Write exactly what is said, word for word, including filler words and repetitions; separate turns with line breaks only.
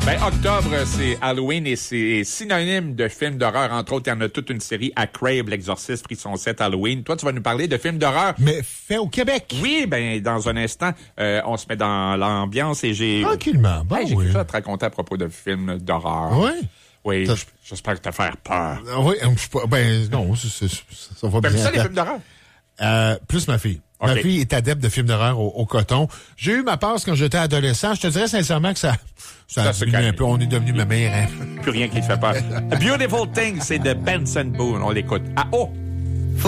Ben, octobre, c'est Halloween et c'est synonyme de films d'horreur. Entre autres, il y en a toute une série à Crave, l'Exorciste, Frisson sept, Halloween. Toi, tu vas nous parler de films d'horreur.
Mais fait au Québec.
Oui, ben, dans un instant, euh, on se met dans l'ambiance et j'ai...
Tranquillement, bon,
hey, j'ai
oui.
quelque chose à te raconter à propos de films d'horreur.
Oui?
Oui,
T'as-
j'espère que t'as faire peur.
Ah oui, je sais pas, ben non, c'est, c'est, ça va bien.
T'aimes ça, les films d'horreur?
Euh, plus ma fille. Ma
Okay.
fille est adepte de films d'horreur au, au coton. J'ai eu ma passe quand j'étais adolescent. Je te dirais sincèrement que ça, ça,
Ça
a
se
diminué
calme.
un peu. On est devenu ma meilleure. Hein.
Plus rien qui te fait peur. A Beautiful Thing, c'est de Benson Boone. On l'écoute. Ah, oh!